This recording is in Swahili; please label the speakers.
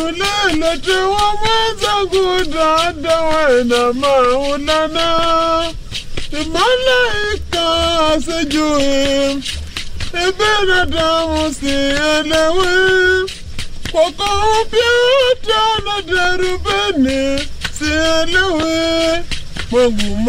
Speaker 1: ulele tuwa mwenza kudada wena maulana. Malaika sejui binadamu sielewi. Kwa kompyuta na darubini sielewi. Mungu